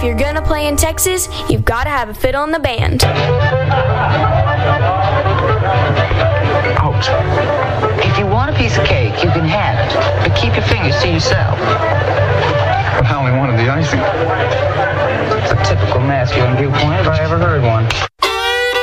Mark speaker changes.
Speaker 1: you're gonna play in Texas, you've gotta have a fiddle in the band.
Speaker 2: Out.
Speaker 3: If you want a piece of cake, you can have it, but keep your fingers to yourself.
Speaker 2: But I only wanted the icing.
Speaker 3: It's a typical masculine viewpoint if I ever heard one.